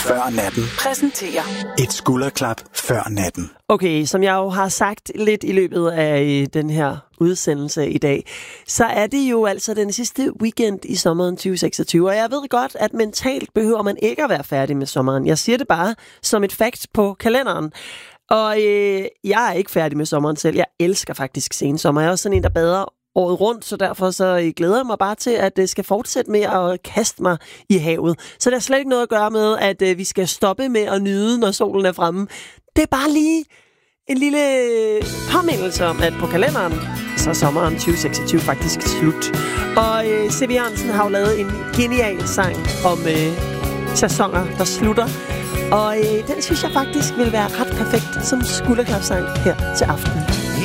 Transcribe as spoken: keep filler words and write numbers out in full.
før natten præsenterer et skulderklap før natten. Okay, som jeg jo har sagt lidt i løbet af den her udsendelse i dag, så er det jo altså den sidste weekend i sommeren tyve seksogtyve, og jeg ved godt, at mentalt behøver man ikke at være færdig med sommeren. Jeg siger det bare som et fact på kalenderen. Og øh, jeg er ikke færdig med sommeren selv. Jeg elsker faktisk sensommer. Jeg er også sådan en, der bader året rundt, så derfor så glæder jeg mig bare til, at det skal fortsætte med at kaste mig i havet. Så der er slet ikke noget at gøre med, at øh, vi skal stoppe med at nyde, når solen er fremme. Det er bare lige en lille påmindelse om, at på kalenderen, så er sommeren tyve seksogtyve faktisk slut. Og øh, C V Jørgensen har jo lavet en genial sang om øh, sæsoner, der slutter. Og øh, den synes jeg faktisk vil være ret perfekt som skulderklapsang her til aften.